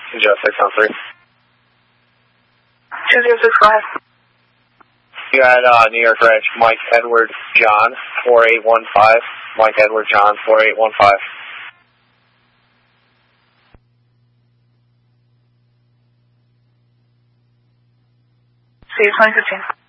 Just 613. 2065. You had New York Ranch, Mike Edward John, 4815. Mike Edward John, 4815. See you 2015.